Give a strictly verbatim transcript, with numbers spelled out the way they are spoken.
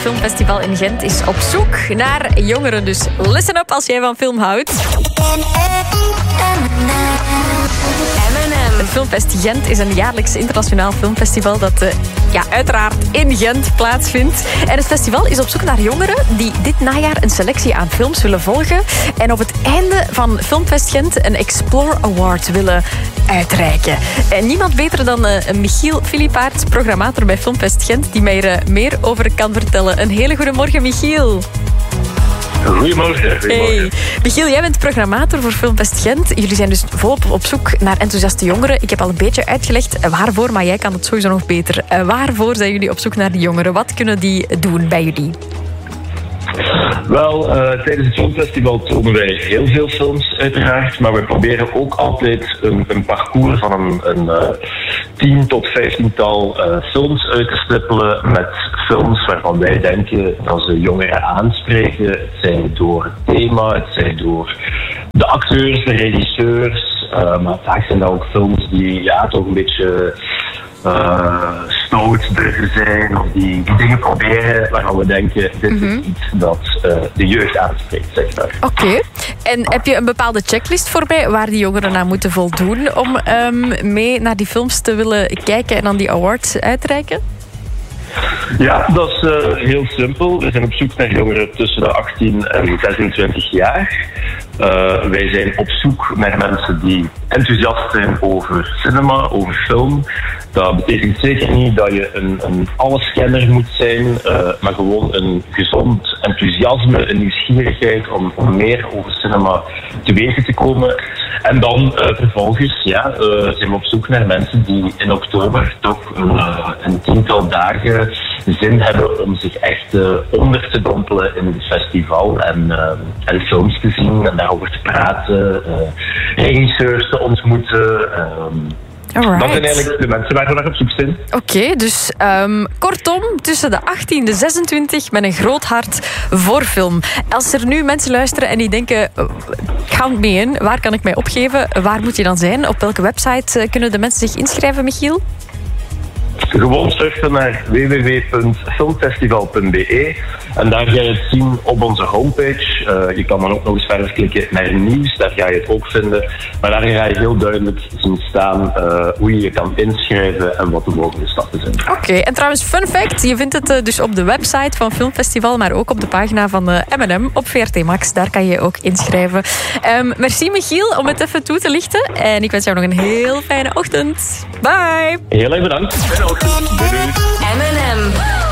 Filmfestival in Gent is op zoek naar jongeren. Dus listen up als jij van film houdt. Het Filmfest Gent is een jaarlijks internationaal filmfestival dat uh, ja, uiteraard in Gent plaatsvindt. En het festival is op zoek naar jongeren die dit najaar een selectie aan films willen volgen en op het einde van Filmfest Gent een Explore Award willen uitreiken. En niemand beter dan uh, Michiel Philippaert, programmator bij Filmfest Gent, die mij er uh, meer over kan vertellen. Een hele goede morgen, Michiel. Goedemorgen. Goedemorgen. Hey. Michiel, jij bent programmator voor Filmfest Gent. Jullie zijn dus volop op zoek naar enthousiaste jongeren. Ik heb al een beetje uitgelegd waarvoor, maar jij kan het sowieso nog beter. Uh, waarvoor zijn jullie op zoek naar die jongeren? Wat kunnen die doen bij jullie? Wel, uh, tijdens het filmfestival tonen wij heel veel films uiteraard, maar we proberen ook altijd een, een parcours van een, een uh, tien tot vijftiental uh, films uit te stippelen met films waarvan wij denken dat ze jongeren aanspreken. Het zij door het thema, het zij door de acteurs, de regisseurs, uh, maar vaak zijn dat ook films die ja, toch een beetje Uh, stout durven zijn of die, die dingen proberen waarvan we denken dit mm-hmm. is iets dat uh, de jeugd aanspreekt, zeg maar. Oké. Okay. En heb je een bepaalde checklist voor mij waar die jongeren aan moeten voldoen om um, mee naar die films te willen kijken en dan die awards uitreiken? Ja, dat is uh, heel simpel. We zijn op zoek naar jongeren tussen de achttien en zesentwintig jaar. Uh, wij zijn op zoek naar mensen die enthousiast zijn over cinema, over film. Dat betekent zeker niet dat je een, een alleskenner moet zijn, uh, maar gewoon een gezond enthousiasme, een nieuwsgierigheid om, om meer over cinema te weten te komen. En dan uh, vervolgens ja, uh, zijn we op zoek naar mensen die in oktober toch een, uh, een tiental dagen zin hebben om zich echt uh, onder te dompelen in het festival en, uh, en films te zien en daarover te praten, uh, regisseurs te ontmoeten. Uh, Alright. Dat zijn eigenlijk de mensen waar we naar op zoek zijn. Oké, okay, dus um, kortom, tussen de achttien en de zesentwintig met een groot hart voor film. Als er nu mensen luisteren en die denken, ik ga mee in, waar kan ik mij opgeven? Waar moet je dan zijn? Op welke website kunnen de mensen zich inschrijven, Michiel? Gewoon surfen naar w w w punt filmfestival punt b e en daar ga je het zien op onze homepage. Uh, je kan dan ook nog eens verder klikken naar nieuws, daar ga je het ook vinden. Maar daar ga je heel duidelijk zien staan uh, hoe je je kan inschrijven en wat de volgende stappen zijn. Oké, okay, en trouwens, fun fact, je vindt het uh, dus op de website van Filmfestival, maar ook op de pagina van uh, M en M op V R T Max. Daar kan je ook inschrijven. Um, merci Michiel om het even toe te lichten. En ik wens jou nog een heel fijne ochtend. Bye! Heel erg bedankt. M en M.